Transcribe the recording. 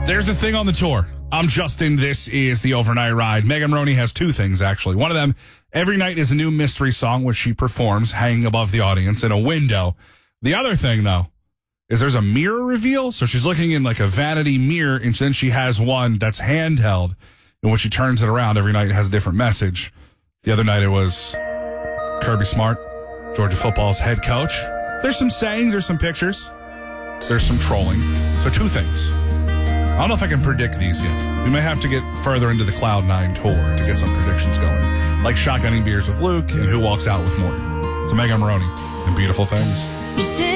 There's a thing on the tour. I'm Justin. This is the Overnight Ride. Megan Moroney has two things, actually. One of them, every night is a new mystery song which she performs hanging above the audience in a window. The other thing, though, is there's a mirror reveal. So she's looking in like a vanity mirror, and then she has one that's handheld. And when she turns it around every night, it has a different message. The other night it was Kirby Smart, Georgia football's head coach. There's some sayings, there's some pictures, there's some trolling. So two things. I don't know if I can predict these yet. We may have to get further into the Cloud9 tour to get some predictions going. Like shotgunning beers with Luke and Who Walks Out with Morgan. So Megan Moroney and Beautiful Things.